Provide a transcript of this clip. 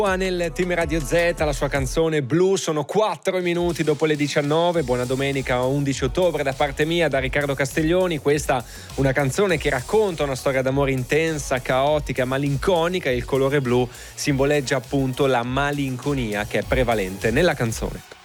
Nel Team Radio Z, la sua canzone Blu. Sono 4 minuti dopo le 19. Buona domenica 11 ottobre da parte mia, da Riccardo Castiglioni. Questa una canzone che racconta una storia d'amore intensa, caotica, malinconica, e il colore blu simboleggia appunto la malinconia che è prevalente nella canzone.